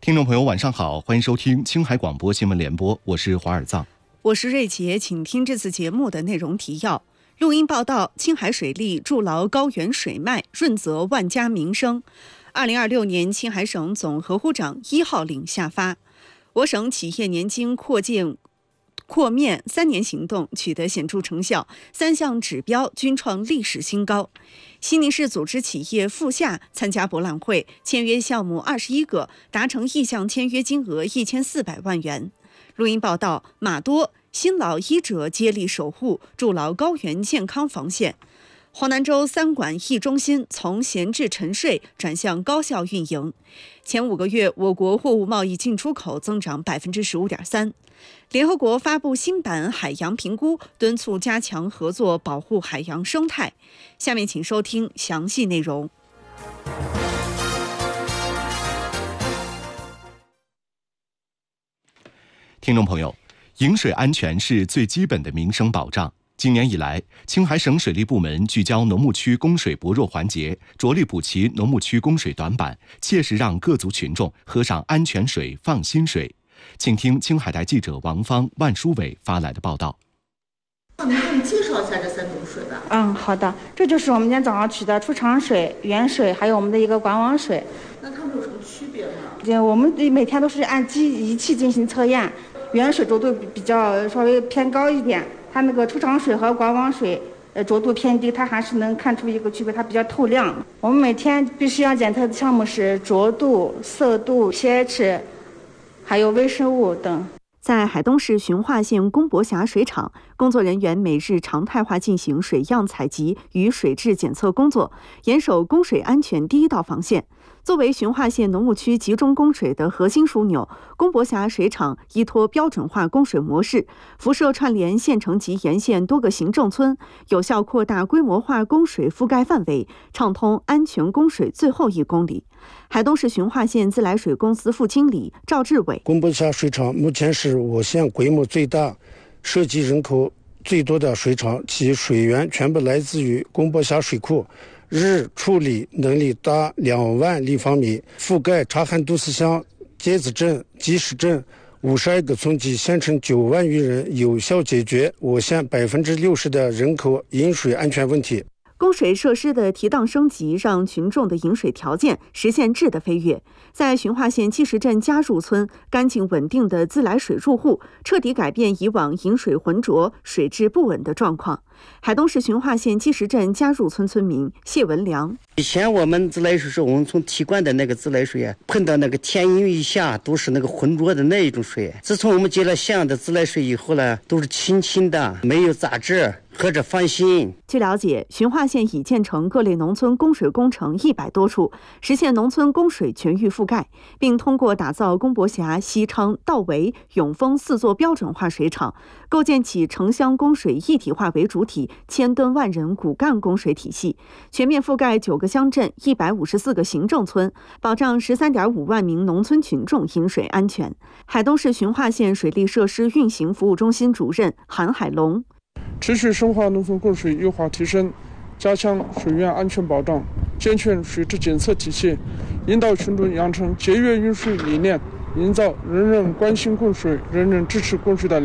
听众朋友晚上好，欢迎收听青海广播新闻联播，我是华尔藏， 我是瑞杰，请听这次节目的内容提要。录音报道：青海水利筑牢高原水脉，润泽万家民生。2026年青海省总核呼长1号令下发。我省企业年金扩面3年行动取得显著成效，3项指标均创历史新高。西宁市组织企业赴夏参加博览会，签约项目21个，达成意向签约金额1400万元。录音报道：马多新老医者接力守护，筑牢高原健康防线。黄南州3管1中心从闲置沉睡转向高效运营。前5个月，我国货物贸易进出口增长15.3%。联合国发布新版海洋评估，敦促加强合作保护海洋生态。下面请收听详细内容。 听众朋友，饮水安全是最基本的民生保障。今年以来，青海省水利部门聚焦农牧区供水薄弱环节，着力补齐农牧区供水短板，切实让各族群众喝上安全水、放心水。请听青海台记者王芳、万书伟发来的报道。 您给我们介绍一下这3种水吧。 好的，这就是我们今天早上取的出厂水、原水，还有我们的一个管网水。 那它们有什么区别呢？ 我们每天都是按仪器进行测验，原水浊度比较稍微偏高一点，它那个出厂水和管网水浊度偏低，它还是能看出一个区别，它比较透亮。我们每天必须要检测的项目是浊度、色度、pH， 还有微生物等。 在海东市循化县公博峡水厂，工作人员每日常态化进行水样采集与水质检测工作，严守供水安全第一道防线。作为循化县农牧区集中供水的核心枢纽，公博峡水厂依托标准化供水模式，辐射串联县城及沿线多个行政村，有效扩大规模化供水覆盖范围，畅通安全供水最后1公里。海东市循化县自来水公司副经理赵志伟： 公博峡水厂目前是我县规模最大、涉及人口最多的水厂，其水源全部来自于公博峡水库，日处理能力达2万立方米，覆盖察罕都市乡、尖子镇、集市镇52个村及县城9万余人，有效解决我县60%的人口饮水安全问题。 供水设施的提档升级，让群众的饮水条件实现质的飞跃。在循化县集市镇嘉入村，干净稳定的自来水入户，彻底改变以往饮水浑浊、水质不稳的状况。海东市循化县集市镇嘉入村村民谢文良： 以前我们自来水是我们从提灌的那个自来水喷到那个田垠以下都是那个浑浊的那一种水。自从我们接了县的自来水以后呢，都是清清的，没有杂质，喝着放心。 据了解，循化县已建成各类农村供水工程100多处，实现农村供水全域覆盖，并通过打造公博峡、西昌、道维、永丰4座标准化水厂，构建起城乡供水一体化为主体1000吨万人骨干供水体系，全面覆盖9个乡镇、154个行政村，保障13.5万名农村群众饮水安全。海东市循化县水利设施运行服务中心主任韩海龙： 持续深化农村供水优化提升，加强水源安全保障，健全水质检测体系，引导群众养成节约饮水理念，营造人人关心供水、人人支持供水的